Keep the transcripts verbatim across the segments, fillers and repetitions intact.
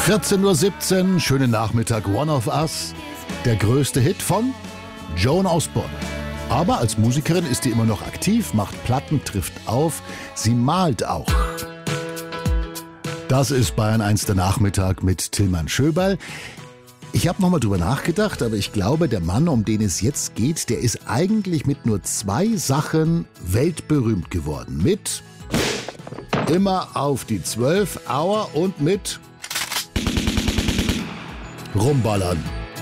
vierzehn Uhr siebzehn, schönen Nachmittag, One of Us. Der größte Hit von Joan Osborne. Aber als Musikerin ist sie immer noch aktiv, macht Platten, trifft auf, sie malt auch. Das ist Bayern eins der Nachmittag mit Tilman Schöberl. Ich habe nochmal drüber nachgedacht, aber ich glaube, der Mann, um den es jetzt geht, der ist eigentlich mit nur zwei Sachen weltberühmt geworden. Mit Immer auf die zwölf Hour und mit Rumballern.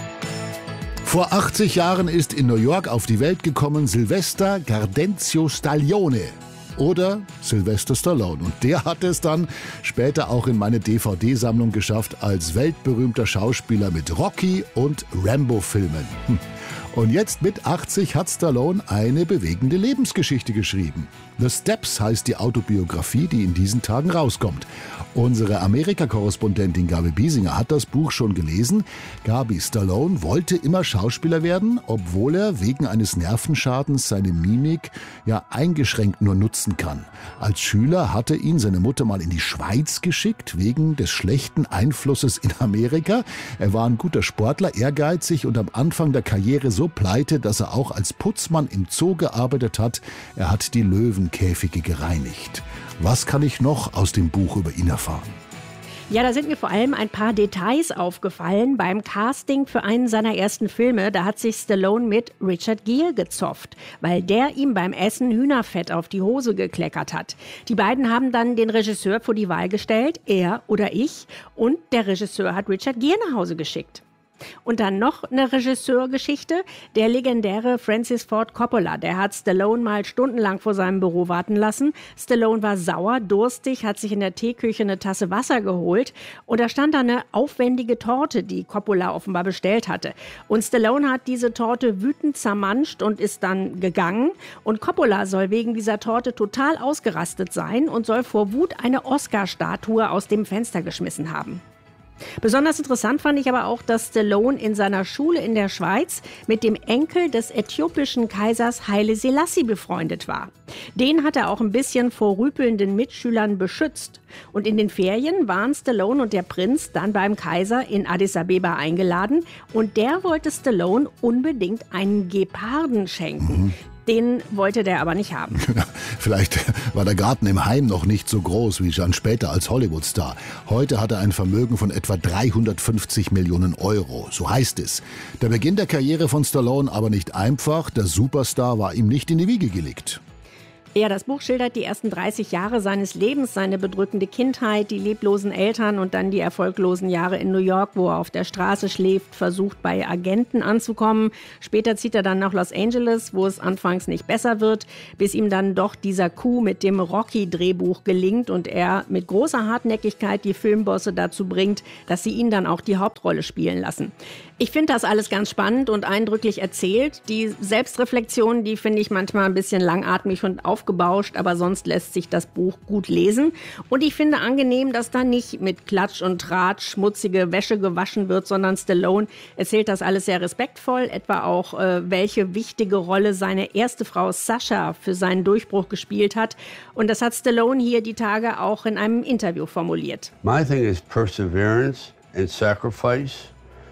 Vor achtzig Jahren ist in New York auf die Welt gekommen Sylvester Gardenzio Stallone oder Sylvester Stallone. Und der hat es dann später auch in meine D V D-Sammlung geschafft als weltberühmter Schauspieler mit Rocky- und Rambo-Filmen. Hm. Und jetzt mit achtzig hat Stallone eine bewegende Lebensgeschichte geschrieben. The Steps heißt die Autobiografie, die in diesen Tagen rauskommt. Unsere Amerika-Korrespondentin Gabi Biesinger hat das Buch schon gelesen. Gabi, Stallone wollte immer Schauspieler werden, obwohl er wegen eines Nervenschadens seine Mimik ja eingeschränkt nur nutzen kann. Als Schüler hatte ihn seine Mutter mal in die Schweiz geschickt, wegen des schlechten Einflusses in Amerika. Er war ein guter Sportler, ehrgeizig und am Anfang der Karriere so pleite, dass er auch als Putzmann im Zoo gearbeitet hat. Er hat die Löwenkäfige gereinigt. Was kann ich noch aus dem Buch über ihn erfahren? Ja, da sind mir vor allem ein paar Details aufgefallen beim Casting für einen seiner ersten Filme. Da hat sich Stallone mit Richard Gere gezofft, weil der ihm beim Essen Hühnerfett auf die Hose gekleckert hat. Die beiden haben dann den Regisseur vor die Wahl gestellt, er oder ich. Und der Regisseur hat Richard Gere nach Hause geschickt. Und dann noch eine Regisseurgeschichte. Der legendäre Francis Ford Coppola, der hat Stallone mal stundenlang vor seinem Büro warten lassen. Stallone war sauer, durstig, hat sich in der Teeküche eine Tasse Wasser geholt. Und da stand da eine aufwendige Torte, die Coppola offenbar bestellt hatte. Und Stallone hat diese Torte wütend zermanscht und ist dann gegangen. Und Coppola soll wegen dieser Torte total ausgerastet sein und soll vor Wut eine Oscar-Statue aus dem Fenster geschmissen haben. Besonders interessant fand ich aber auch, dass Stallone in seiner Schule in der Schweiz mit dem Enkel des äthiopischen Kaisers Haile Selassie befreundet war. Den hat er auch ein bisschen vor rüpelnden Mitschülern beschützt. Und in den Ferien waren Stallone und der Prinz dann beim Kaiser in Addis Abeba eingeladen. Und der wollte Stallone unbedingt einen Geparden schenken. Mhm. Den wollte der aber nicht haben. Vielleicht war der Garten im Heim noch nicht so groß wie schon später als Hollywood-Star. Heute hat er ein Vermögen von etwa dreihundertfünfzig Millionen Euro, so heißt es. Der Beginn der Karriere von Stallone aber nicht einfach. Der Superstar war ihm nicht in die Wiege gelegt. Ja, das Buch schildert die ersten dreißig Jahre seines Lebens, seine bedrückende Kindheit, die leblosen Eltern und dann die erfolglosen Jahre in New York, wo er auf der Straße schläft, versucht bei Agenten anzukommen. Später zieht er dann nach Los Angeles, wo es anfangs nicht besser wird, bis ihm dann doch dieser Coup mit dem Rocky-Drehbuch gelingt und er mit großer Hartnäckigkeit die Filmbosse dazu bringt, dass sie ihn dann auch die Hauptrolle spielen lassen. Ich finde das alles ganz spannend und eindrücklich erzählt. Die Selbstreflexion, die finde ich manchmal ein bisschen langatmig und aufgebauscht, aber sonst lässt sich das Buch gut lesen. Und ich finde angenehm, dass da nicht mit Klatsch und Tratsch schmutzige Wäsche gewaschen wird, sondern Stallone erzählt das alles sehr respektvoll, etwa auch, äh, welche wichtige Rolle seine erste Frau Sasha für seinen Durchbruch gespielt hat. Und das hat Stallone hier die Tage auch in einem Interview formuliert. My thing is perseverance and sacrifice.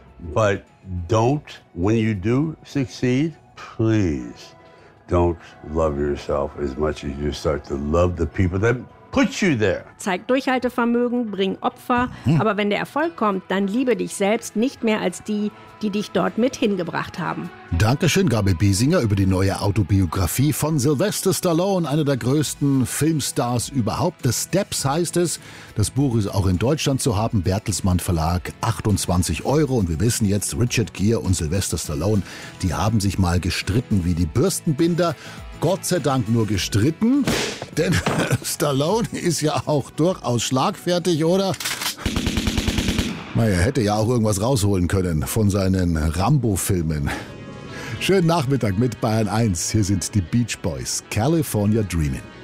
But don't, when you do succeed, please don't love yourself as much as you start to love the people that put you there. Zeig Durchhaltevermögen, bring Opfer, hm. aber wenn der Erfolg kommt, dann liebe dich selbst nicht mehr als die, die dich dort mit hingebracht haben. Dankeschön, Gabi Biesinger, über die neue Autobiografie von Sylvester Stallone, einer der größten Filmstars überhaupt. The Steps heißt es. Das Buch ist auch in Deutschland zu haben, Bertelsmann Verlag, achtundzwanzig Euro. Und wir wissen jetzt, Richard Gere und Sylvester Stallone, die haben sich mal gestritten wie die Bürstenbinder. Gott sei Dank nur gestritten, denn Stallone ist ja auch durchaus schlagfertig, oder? Er hätte ja auch irgendwas rausholen können von seinen Rambo-Filmen. Schönen Nachmittag mit Bayern eins. Hier sind die Beach Boys, California Dreamin'.